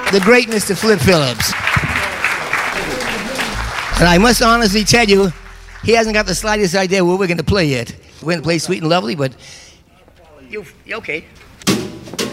the great Mr. Flip Phillips. And I must honestly tell you, he hasn't got the slightest idea where we're going to play yet. We're going to play Sweet and Lovely, but... You okay.